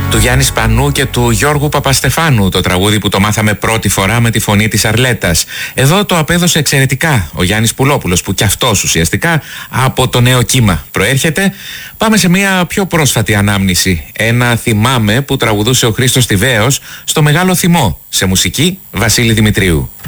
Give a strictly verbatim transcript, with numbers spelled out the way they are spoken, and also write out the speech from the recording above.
Του Γιάννη Σπανού και του Γιώργου Παπαστεφάνου, το τραγούδι που το μάθαμε πρώτη φορά με τη φωνή της Αρλέτας. Εδώ το απέδωσε εξαιρετικά ο Γιάννης Πουλόπουλος, που κι αυτός ουσιαστικά από το νέο κύμα προέρχεται. Πάμε σε μια πιο πρόσφατη ανάμνηση. Ένα θυμάμαι που τραγουδούσε ο Χρήστος Τιβαίος στο Μεγάλο Θυμό, σε μουσική Βασίλη Δημητρίου.